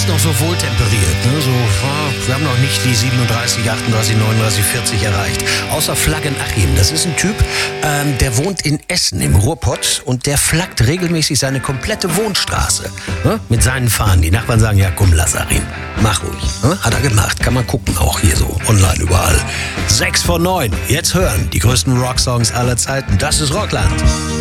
ist noch so wohltemperiert, ne? Wir haben noch nicht die 37, 38, 39, 40 erreicht. Außer Flaggen-Achim. Das ist ein Typ, der wohnt in Essen im Ruhrpott und der flaggt regelmäßig seine komplette Wohnstraße, ne? Mit seinen Fahnen. Die Nachbarn sagen, ja komm, lass Achim, mach ruhig. Ne? Hat er gemacht, kann man gucken, auch hier so online überall. 6 vor 9, jetzt hören die größten Rocksongs aller Zeiten. Das ist Rockland.